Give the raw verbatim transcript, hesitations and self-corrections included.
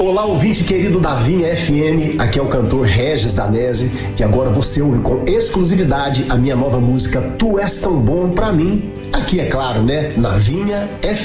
Olá, ouvinte querido da Vinha F M, aqui é o cantor Regis Danese e agora você ouve com exclusividade a minha nova música Tu És Tão Bom Pra Mim, aqui é claro, né, na Vinha F M.